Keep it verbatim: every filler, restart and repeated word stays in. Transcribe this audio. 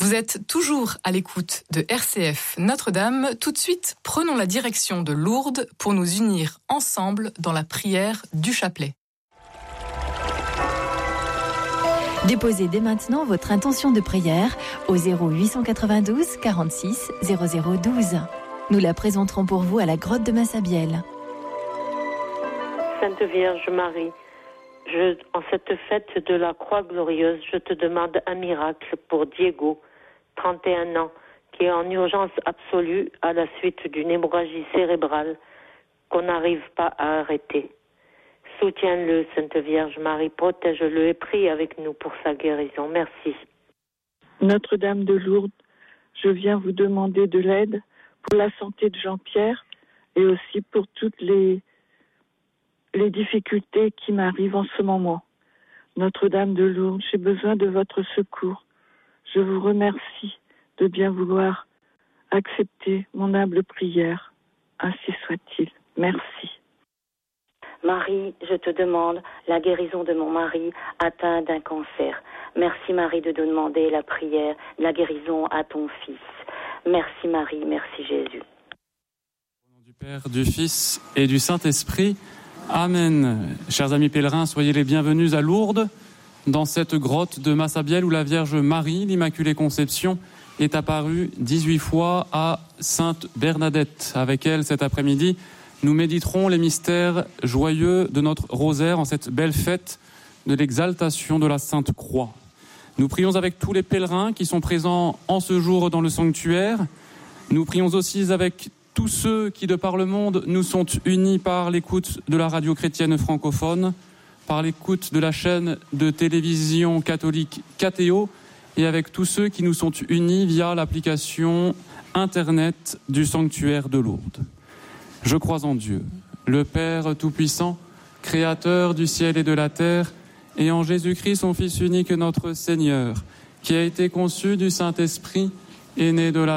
Vous êtes toujours à l'écoute de R C F Notre-Dame. Tout de suite, prenons la direction de Lourdes pour nous unir ensemble dans la prière du chapelet. Déposez dès maintenant votre intention de prière au zéro huit cent quatre-vingt-douze quarante-six zéro zéro douze. Nous la présenterons pour vous à la grotte de Massabielle. Sainte Vierge Marie, je, en cette fête de la Croix glorieuse, je te demande un miracle pour Diego, trente et un ans, qui est en urgence absolue à la suite d'une hémorragie cérébrale qu'on n'arrive pas à arrêter. Soutiens-le, Sainte Vierge Marie, protège-le et prie avec nous pour sa guérison. Merci. Notre-Dame de Lourdes, je viens vous demander de l'aide pour la santé de Jean-Pierre et aussi pour toutes les, les difficultés qui m'arrivent en ce moment. Notre-Dame de Lourdes, j'ai besoin de votre secours. Je vous remercie de bien vouloir accepter mon humble prière. Ainsi soit-il. Merci. Marie, je te demande la guérison de mon mari atteint d'un cancer. Merci Marie de demander la prière, la guérison à ton fils. Merci Marie, merci Jésus. Au nom du Père, du Fils et du Saint-Esprit, Amen. Chers amis pèlerins, soyez les bienvenus à Lourdes, dans cette grotte de Massabielle où la Vierge Marie, l'Immaculée Conception, est apparue dix-huit fois à Sainte Bernadette. Avec elle, cet après-midi, nous méditerons les mystères joyeux de notre rosaire en cette belle fête de l'exaltation de la Sainte Croix. Nous prions avec tous les pèlerins qui sont présents en ce jour dans le sanctuaire. Nous prions aussi avec tous ceux qui, de par le monde, nous sont unis par l'écoute de la radio chrétienne francophone, par l'écoute de la chaîne de télévision catholique Catéo, et avec tous ceux qui nous sont unis via l'application Internet du sanctuaire de Lourdes. Je crois en Dieu, le Père Tout-Puissant, Créateur du ciel et de la terre, et en Jésus-Christ, son Fils unique, notre Seigneur, qui a été conçu du Saint-Esprit et né de la